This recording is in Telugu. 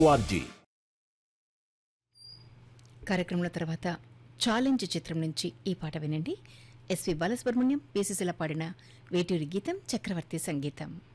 ఆర్జీ కార్యక్రమంలో తర్వాత ఛాలెంజ్ చిత్రం నుంచి ఈ పాట వినండి. ఎస్వి బాలసుబ్రహ్మణ్యం, పి సుశీల పాడిన వేటూరి గీతం, చక్రవర్తి సంగీతం.